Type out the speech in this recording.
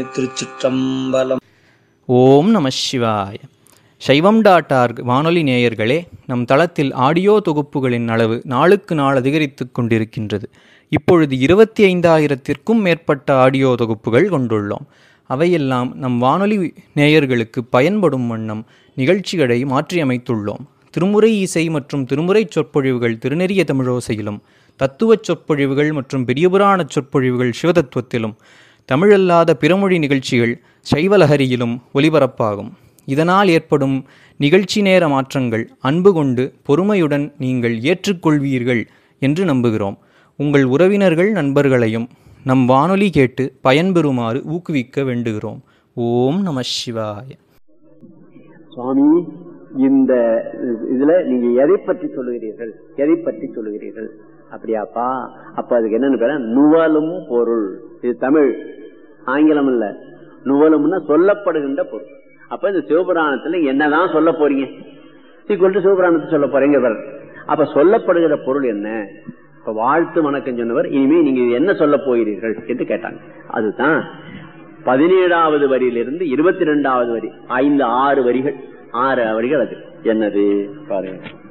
திருச்சிற்றம்பலம். ஓம் நம சிவாய. சைவம்.org வானொலி நேயர்களே, நம் தளத்தில் ஆடியோ தொகுப்புகளின் அளவு நாளுக்கு நாள் அதிகரித்து கொண்டிருக்கின்றது. இப்பொழுது 25,000த்திற்கும் மேற்பட்ட ஆடியோ தொகுப்புகள் கொண்டுள்ளோம். அவையெல்லாம் நம் வானொலி நேயர்களுக்கு பயன்படும் வண்ணம் நிகழ்ச்சிகளை மாற்றியமைத்துள்ளோம். திருமுறை இசை மற்றும் திருமுறை சொற்பொழிவுகள் திருநெறிய தமிழோசையிலும், தத்துவச் சொற்பொழிவுகள் மற்றும் பெரியபுராண சொற்பொழிவுகள் சிவதத்துவத்திலும், தமிழல்லாத பிறமொழி நிகழ்ச்சிகள் சைவலஹரியிலும் ஒலிபரப்பாகும். இதனால் ஏற்படும் நிகழ்ச்சி நேர மாற்றங்கள் அன்பு கொண்டு பொறுமையுடன் நீங்கள் ஏற்றுக்கொள்வீர்கள் என்று நம்புகிறோம். உங்கள் உறவினர்கள் நண்பர்களையும் நம் வானொலி கேட்டு பயன்பெறுமாறு ஊக்குவிக்க வேண்டுகிறோம். ஓம் நம சிவாய. சுவாமி, இந்த இதுல நீங்க எதை பற்றி சொல்லுகிறீர்கள், எதை பற்றி சொல்லுகிறீர்கள்? அப்படியாப்பா, அப்ப அதுக்கு என்னன்னு பேர நுவலும் பொருள். இது தமிழ், ஆங்கிலம் இல்ல. நுவலும்னா சொல்லப்படுகின்ற பொருள். அப்ப இந்த சிவபுராணத்துல என்னதான் சொல்ல போறீங்க? சிவபுராணத்தை சொல்ல போறீங்க. அப்ப சொல்லப்படுகிற பொருள் என்ன? இப்ப வாழ்த்து வணக்கம் சொன்னவர் இனிமே நீங்க என்ன சொல்ல போகிறீர்கள் என்று கேட்டாங்க. அதுதான் 17வது வரியிலிருந்து 22வது வரி, 6 வரிகள். 6 வரிகள். அது என்னது பாருங்க.